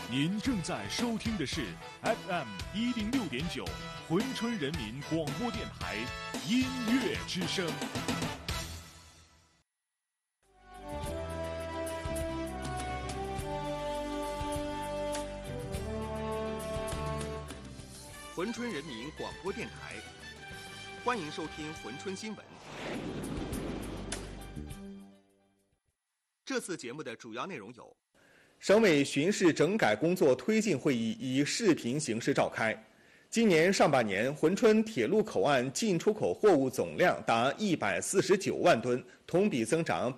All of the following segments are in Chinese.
您正在收听的是 FM106.9珲春人民广播电台音乐之声。 珲春人民广播电台，欢迎收听珲春新闻。这次节目的主要内容有： 省委巡视整改工作推进会议以视频形式召开。今年上半年，珲春铁路口岸进出口货物总量达149万吨，同比增长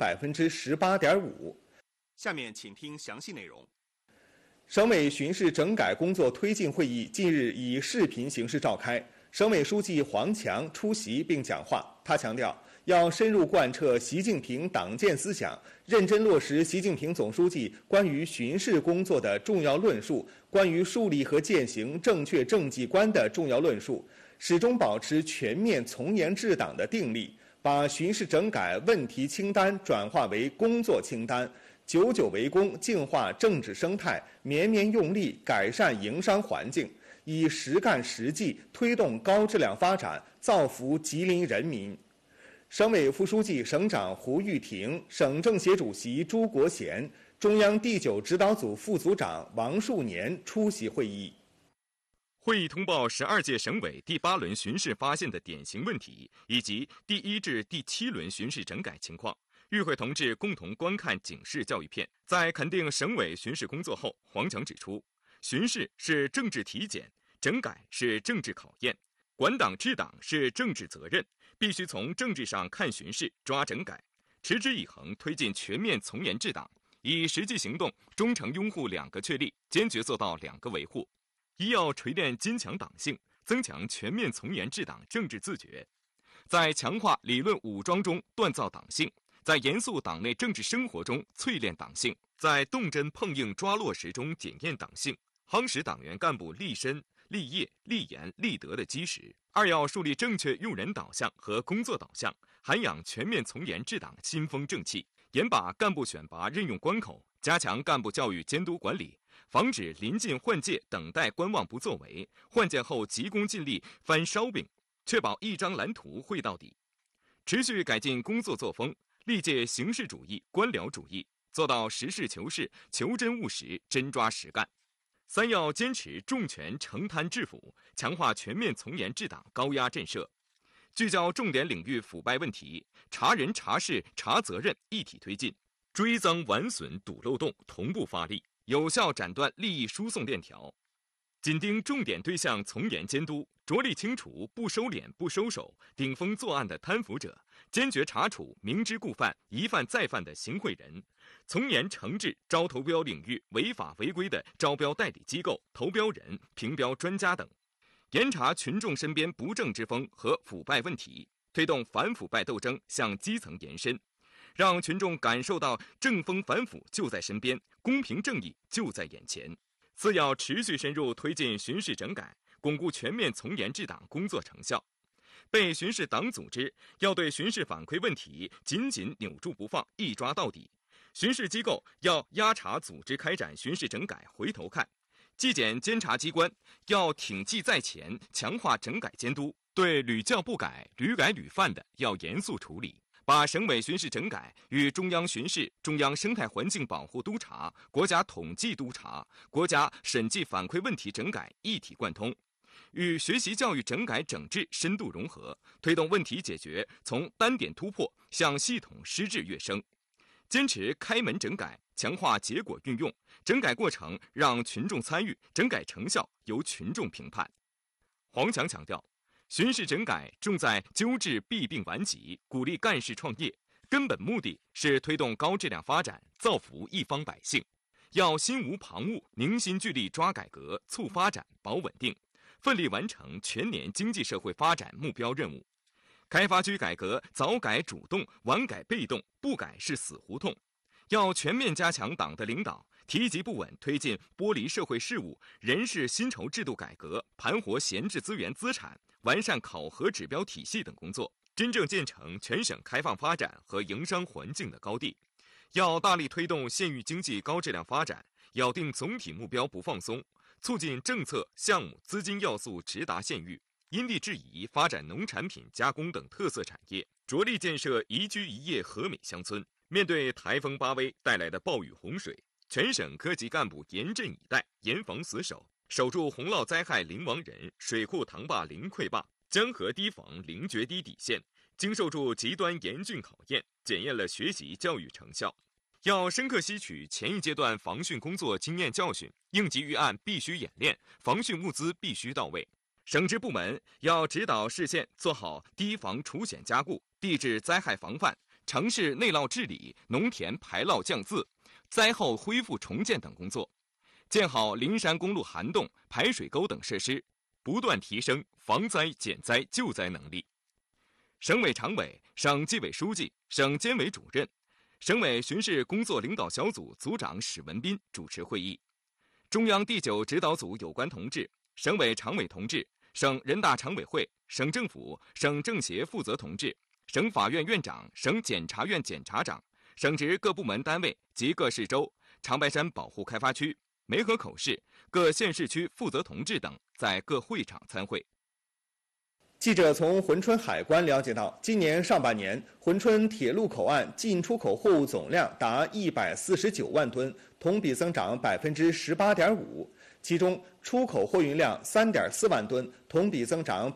18.5%。 下面请听详细内容。 省委巡视整改工作推进会议近日以视频形式召开，省委书记黄强出席并讲话。他强调，要深入贯彻习近平党建思想，认真落实习近平总书记关于巡视工作的重要论述，关于树立和践行正确政绩观的重要论述，始终保持全面从严治党的定力，把巡视整改问题清单转化为工作清单，久久为功，净化政治生态，绵绵用力改善营商环境，以实干实际推动高质量发展，造福吉林人民。省委副书记、省长胡玉婷，省政协主席朱国贤，中央第9指导组副组长王树年出席会议。 会议通报12届省委第8轮巡视发现的典型问题，以及第1至第7轮巡视整改情况。与会同志共同观看警示教育片。在肯定省委巡视工作后，黄强指出，巡视是政治体检，整改是政治考验，管党治党是政治责任，必须从政治上看巡视，抓整改，持之以恒推进全面从严治党，以实际行动忠诚拥护2个确立，坚决做到2个维护。一要锤炼坚强党性，增强全面从严治党政治自觉，在强化理论武装中锻造党性，在严肃党内政治生活中淬炼党性，在动真碰硬抓落实中检验党性，夯实党员干部立身、立业、立言、立德的基石。二要树立正确用人导向和工作导向，涵养全面从严治党新风正气，严把干部选拔任用关口，加强干部教育监督管理，防止临近换届等待观望不作为，换届后急功近利翻烧饼，确保一张蓝图绘到底。持续改进工作作风，历届形式主义、官僚主义，做到实事求是、求真务实、真抓实干。三要坚持重拳承贪治腐，强化全面从严治党高压震慑，聚焦重点领域腐败问题，查人查事查责任一体推进，追赃挽损堵漏洞同步发力，有效斩断利益输送链条。紧盯重点对象从严监督，着力清除不收敛不收手、顶风作案的贪腐者，坚决查处明知故犯、一犯再犯的行贿人，从严惩治招投标领域违法违规的招标代理机构、投标人、评标专家等，严查群众身边不正之风和腐败问题，推动反腐败斗争向基层延伸，让群众感受到正风反腐就在身边，公平正义就在眼前。四要持续深入推进巡视整改，巩固全面从严治党工作成效。被巡视党组织要对巡视反馈问题紧紧扭住不放，一抓到底。巡视机构要压查组织开展巡视整改回头看。纪检监察机关要挺纪在前，强化整改监督，对屡教不改、屡改屡犯的要严肃处理。把省委巡视整改与中央巡视、中央生态环境保护督察、国家统计督察、国家审计反馈问题整改一体贯通，与学习教育整改整治深度融合，推动问题解决从单点突破向系统施治跃升。坚持开门整改，强化结果运用，整改过程让群众参与，整改成效由群众评判。黄强强调，巡视整改重在纠治弊病顽疾，鼓励干事创业，根本目的是推动高质量发展，造福一方百姓。要心无旁骛，凝心聚力抓改革、促发展、保稳定，奋力完成全年经济社会发展目标任务。开发区改革早改主动，晚改被动，不改是死胡同。要全面加强党的领导，提及不稳推进剥离社会事务、人事薪酬制度改革，盘活闲置资源资产，完善考核指标体系等工作，真正建成全省开放发展和营商环境的高地。要大力推动县域经济高质量发展， 咬定总体目标不放松，促进政策、项目、资金要素直达县域，因地制宜发展农产品加工等特色产业，着力建设宜居宜业和美乡村。面对台风巴威带来的暴雨洪水，全省科级干部严阵以待，严防死守，守住洪涝灾害零亡人、水库塘坝零溃坝、江河堤防零决堤底线，经受住极端严峻考验，检验了学习教育成效。要深刻吸取前一阶段防汛工作经验教训，应急预案必须演练，防汛物资必须到位。省直部门要指导市县做好堤防除险加固、地质灾害防范、城市内涝治理、农田排涝降渍、灾后恢复重建等工作，建好灵山公路涵洞、排水沟等设施，不断提升防灾减灾救灾能力。省委常委、省纪委书记、省监委主任、省委巡视工作领导小组组长史文斌主持会议。中央第9指导组有关同志、省委常委同志、省人大常委会、省政府、省政协负责同志、省法院院长、省检察院检察长、省直各部门单位及各市州、长白山保护开发区、梅河口市各县市区负责同志等在各会场参会。 记者从珲春海关了解到，今年上半年，珲春铁路口岸进出口货物总量达149万吨，同比增长18.5%，其中出口货运量3.4万吨，同比增长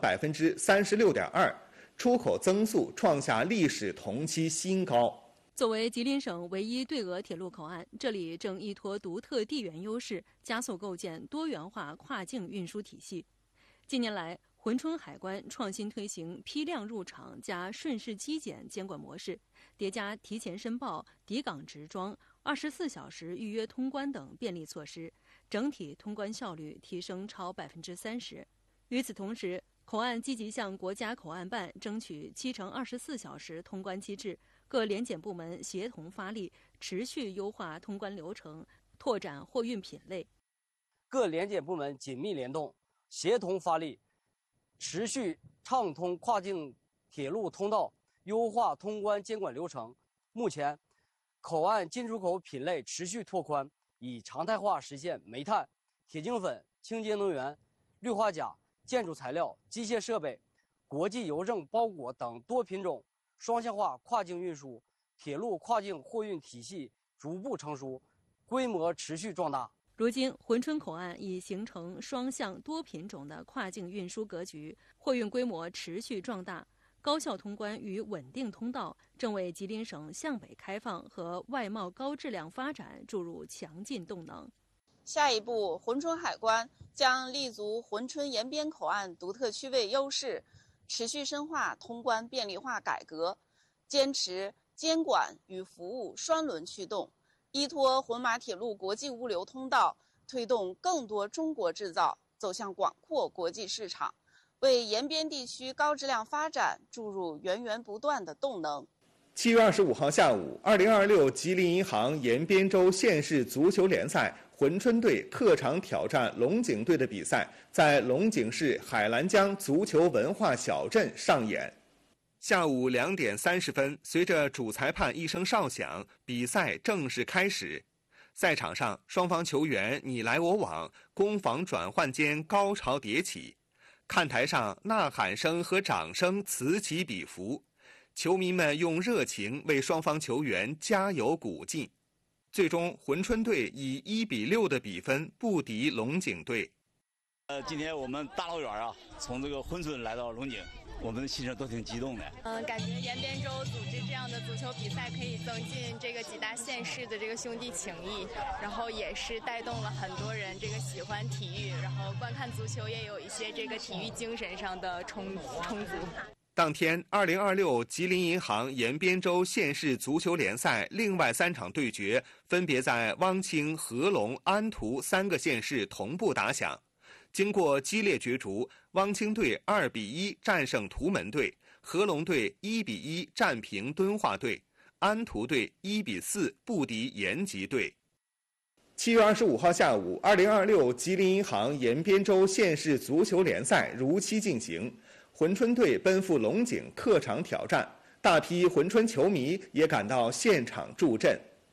36.2%，出口增速创下历史同期新高。 作为吉林省唯一对俄铁路口岸，这里正依托独特地缘优势，加速构建多元化跨境运输体系。近年来，珲春海关创新推行批量入场加顺势机检监管模式，叠加提前申报、抵港直装、24小时预约通关等便利措施，整体通关效率提升超30%。与此同时，口岸积极向国家口岸办争取7×24小时通关机制，各联检部门协同发力，持续优化通关流程，拓展货运品类。 各联检部门紧密联动，协同发力，持续畅通跨境铁路通道，优化通关监管流程。目前，口岸进出口品类持续拓宽，以常态化实现煤炭、铁精粉、清洁能源、氯化钾、建筑材料、机械设备、国际邮政包裹等多品种双向化跨境运输，铁路跨境货运体系逐步成熟，规模持续壮大。 如今，珲春口岸已形成双向多品种的跨境运输格局，货运规模持续壮大，高效通关与稳定通道正为吉林省向北开放和外贸高质量发展注入强劲动能。 下一步，珲春海关将立足珲春延边口岸独特区位优势，持续深化通关便利化改革，坚持监管与服务双轮驱动，依托珲马铁路国际物流通道，推动更多中国制造走向广阔国际市场，为延边地区高质量发展注入源源不断的动能。 7月25号下午，2026吉林银行延边州县市足球联赛珲春队客场挑战龙井队的比赛在龙井市海兰江足球文化小镇上演。下午2点30分，随着主裁判一声哨响，比赛正式开始。赛场上，双方球员你来我往，攻防转换间高潮迭起，看台上呐喊声和掌声此起彼伏，球迷们用热情为双方球员加油鼓劲。最终，珲春队以1-6的比分不敌龙井队。 今天我们大老远啊，从这个珲春来到龙井，我们的心情都挺激动的。 感觉延边州组织这样的足球比赛，可以增进这个几大县市的这个兄弟情谊，然后也是带动了很多人这个喜欢体育，然后观看足球也有一些这个体育精神上的充足。 当天，2026吉林银行延边州县市足球联赛另外3场对决分别在汪清、合龙、安图3个县市同步打响。经过激烈角逐，汪清队2-1战胜图门队，合龙队1-1战平敦化队，安图队1-4不敌延吉队。7月25号下午，2026吉林银行延边州县市足球联赛如期进行。珲春队奔赴龙井客场挑战，大批珲春球迷也赶到现场助阵。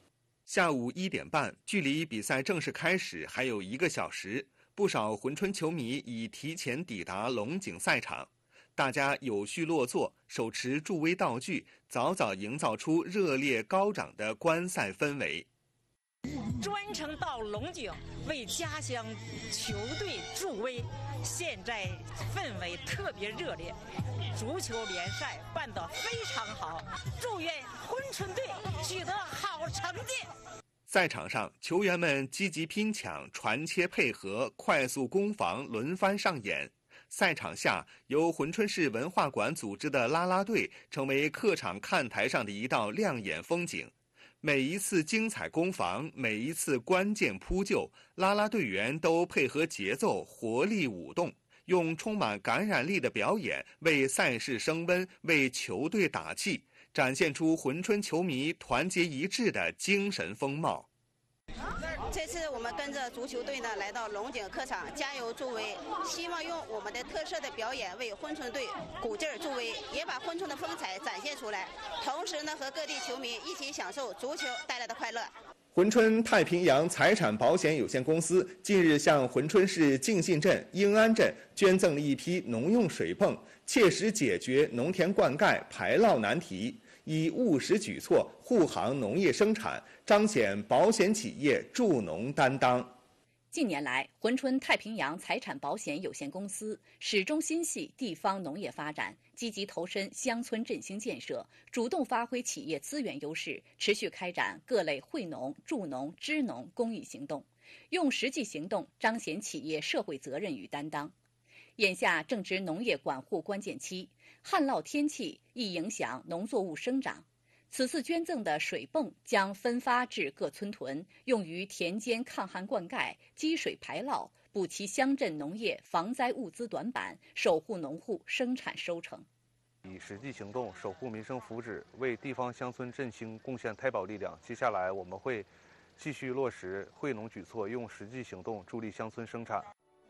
下午1点半，距离比赛正式开始还有1个小时，不少珲春球迷已提前抵达龙井赛场。大家有序落座，手持助威道具，早早营造出热烈高涨的观赛氛围。 专程到龙井为家乡球队助威，现在氛围特别热烈，足球联赛办得非常好，祝愿珲春队取得好成绩。 赛场上，球员们积极拼抢、传切配合、快速攻防轮番上演。赛场下，由珲春市文化馆组织的啦啦队成为客场看台上的一道亮眼风景。每一次精彩攻防，每一次关键扑救，啦啦队员都配合节奏，活力舞动，用充满感染力的表演为赛事升温，为球队打气，展现出珲春球迷团结一致的精神风貌。 这次我们跟着足球队呢来到龙井客场加油助威，希望用我们的特色的表演为珲春队鼓劲儿助威，也把珲春的风采展现出来，同时呢和各地球迷一起享受足球带来的快乐。 珲春太平洋财产保险有限公司近日向珲春市敬信镇、英安镇捐赠了一批农用水泵，切实解决农田灌溉排涝难题，以务实举措护航农业生产，彰显保险企业助农担当。 近年来，珲春太平洋财产保险有限公司始终心系地方农业发展，积极投身乡村振兴建设，主动发挥企业资源优势，持续开展各类惠农、助农、支农公益行动，用实际行动彰显企业社会责任与担当。眼下正值农业管护关键期，旱涝天气易影响农作物生长。此次捐赠的水泵将分发至各村屯，用于田间抗旱灌溉、积水排涝，补齐乡镇农业防灾物资短板，守护农户生产收成。 以实际行动守护民生福祉，为地方乡村振兴贡献太保力量。接下来我们会继续落实惠农举措，用实际行动助力乡村生产。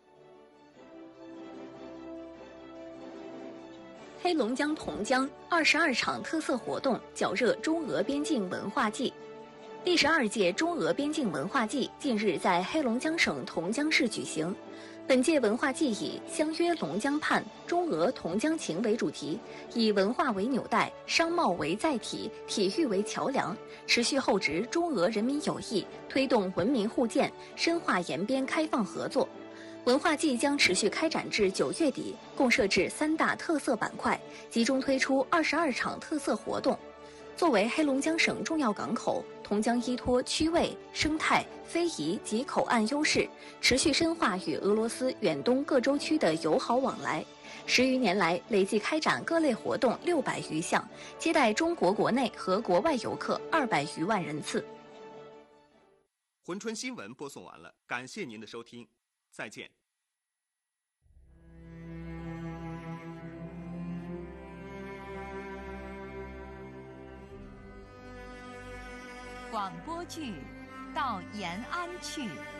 黑龙江同江22场特色活动绞热中俄边境文化季。第12届中俄边境文化季近日在黑龙江省同江市举行。本届文化季以“相约龙江畔，中俄同江情”为主题，以文化为纽带，商贸为载体，体育为桥梁，持续厚植中俄人民友谊，推动文明互鉴，深化沿边开放合作。文化季将持续开展至9月底，共设置3大特色板块，集中推出22场特色活动。作为黑龙江省重要港口，同江依托区位、生态、非遗及口岸优势，持续深化与俄罗斯远东各州区的友好往来。10余年来，累计开展各类活动600余项，接待中国国内和国外游客200余万人次。 珲春新闻播送完了，感谢您的收听。再见。 广播剧《到延安去》